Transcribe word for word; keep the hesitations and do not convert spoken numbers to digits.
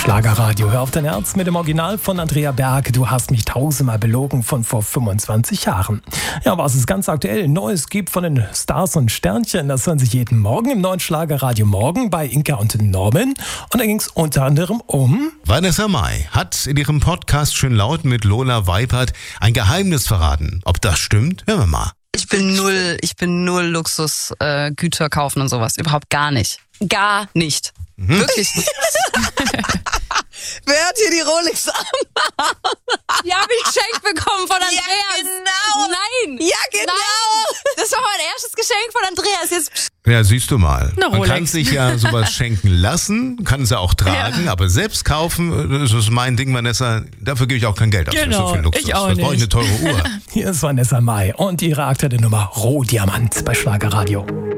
Schlagerradio, hör auf dein Herz mit dem Original von Andrea Berg. Du hast mich tausendmal belogen von vor fünfundzwanzig Jahren. Ja, was es ganz aktuell Neues gibt von den Stars und Sternchen, das hören Sie jeden Morgen im neuen Schlagerradio Morgen bei Inka und Norman. Und da ging es unter anderem um... Vanessa Mai hat in ihrem Podcast Schön laut mit Lola Weipert ein Geheimnis verraten. Ob das stimmt? Hören wir mal. Ich bin null, ich bin null Luxusgüter äh, Güter kaufen und sowas. Überhaupt gar nicht. Gar nicht. Mhm. Wirklich nicht. Wer hat hier die Rolex an? Die habe ich geschenkt bekommen von Andreas. Ja, genau. Nein. Ja, genau. Nein. Das war mein erstes Geschenk von Andreas. Jetzt Ja, siehst du mal. Eine Man Rolex. kann sich ja sowas schenken lassen, kann es ja auch tragen, ja. aber selbst kaufen, das ist mein Ding, Vanessa. Dafür gebe ich auch kein Geld aus Genau, für so viel Luxus. ich auch Was brauche ich eine teure Uhr? Hier ist Vanessa Mai und ihre aktuelle Nummer Rohdiamant bei Schlagerradio.